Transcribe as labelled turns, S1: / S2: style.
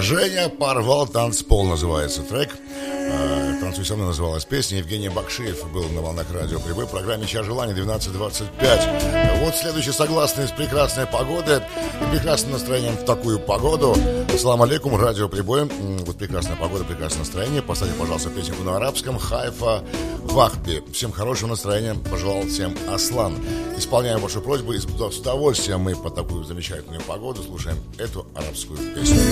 S1: Женя порвал танцпол, называется трек. «Танцуй со мной» называлась песня. Евгений Бакшиев был на волнах радио Прибой в программе «Час желаний» 12:25. Вот следующий согласный с прекрасной погодой и прекрасным настроением в такую погоду. Ассаламу алейкум, радио Прибой. Вот прекрасная погода, прекрасное настроение. Поставьте, пожалуйста, песенку на арабском. Хайфа Вахби. Всем хорошего настроения пожелал всем Аслан. Исполняем вашу просьбу и с удовольствием мы по такую замечательную погоду слушаем эту арабскую песню.